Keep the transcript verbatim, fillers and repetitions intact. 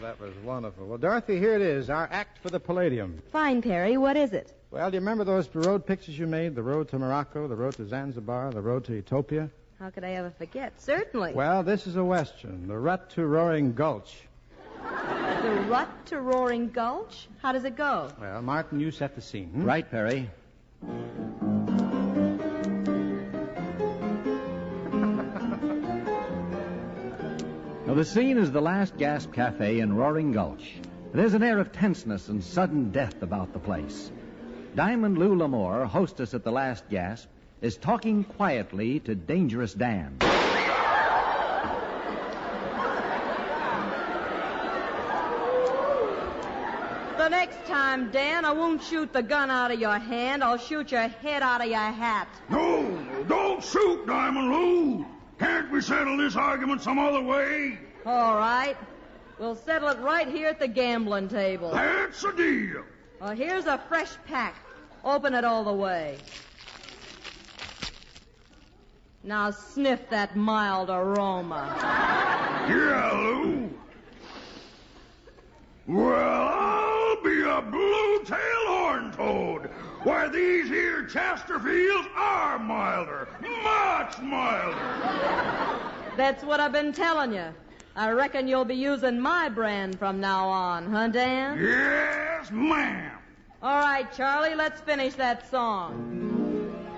that was wonderful. Well, Dorothy, here it is, our act for the Palladium. Fine, Perry. What is it? Well, do you remember those road pictures you made? The road to Morocco, the road to Zanzibar, the road to Utopia? How could I ever forget? Certainly. Well, this is a Western, The Rut to Roaring Gulch. The Rut to Roaring Gulch? How does it go? Well, Martin, you set the scene. Hmm? Right, Perry. Now, the scene is the Last Gasp Cafe in Roaring Gulch. There's an air of tenseness and sudden death about the place. Diamond Lou Lamore, hostess at the Last Gasp, is talking quietly to Dangerous Dan. The next time, Dan, I won't shoot the gun out of your hand. I'll shoot your head out of your hat. No, don't shoot, Diamond Lou. Can't we settle this argument some other way? All right. We'll settle it right here at the gambling table. That's a deal. Well, here's a fresh pack. Open it all the way. Now sniff that mild aroma. Yeah, Lou. Well, I'll be a blue-tailed horn toad, where these here Chesterfields are milder, much milder. That's what I've been telling you. I reckon you'll be using my brand from now on, huh, Dan? Yes, ma'am. All right, Charlie, let's finish that song.